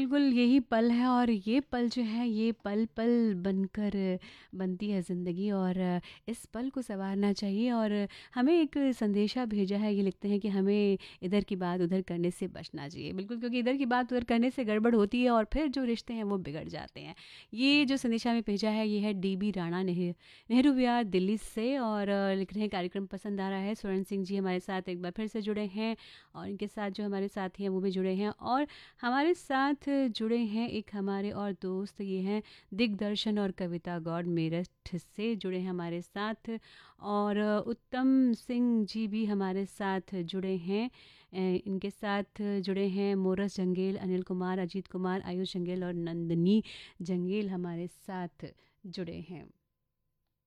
बिल्कुल यही पल है और ये पल जो है ये पल-पल बनकर बनती है ज़िंदगी और इस पल को सँवारना चाहिए और हमें एक संदेशा भेजा है, ये लिखते हैं कि हमें इधर की बात उधर करने से बचना चाहिए। बिल्कुल, क्योंकि इधर की बात उधर करने से गड़बड़ होती है और फिर जो रिश्ते हैं वो बिगड़ जाते हैं। ये जो संदेशा हमें भेजा है ये है डीबी राणा नेहरू विहार दिल्ली से और लिख रहे हैं कार्यक्रम पसंद आ रहा है। स्वर्ण सिंह जी हमारे साथ एक बार फिर से जुड़े हैं और इनके साथ जो हमारे साथी हैं वो भी जुड़े हैं और हमारे साथ जुड़े हैं एक हमारे और दोस्त ये हैं दिग्दर्शन और कविता गौड़ मेरठ से जुड़े हैं हमारे साथ और उत्तम सिंह जी भी हमारे साथ जुड़े हैं। इनके साथ जुड़े हैं मोरस जंगेल, अनिल कुमार, अजीत कुमार, आयुष जंगेल और नंदनी जंगेल हमारे साथ जुड़े हैं।